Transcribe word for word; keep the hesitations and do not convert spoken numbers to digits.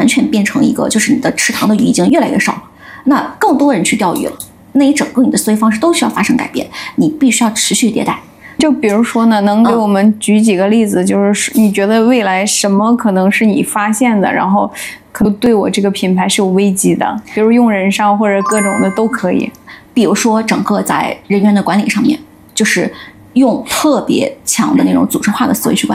完全变成一个，就是你的池塘的鱼已经越来越少，那更多人去钓鱼了，那你整个你的思维方式都需要发生改变，你必须要持续迭代。 就比如说呢，能给我们举几个例子，嗯、就是你觉得未来什么可能是你发现的，然后可能对我这个品牌是有危机的，比如用人上或者各种的都可以。 比如说整个在人员的管理上面，就是用特别强的那种组织化的思维去管理。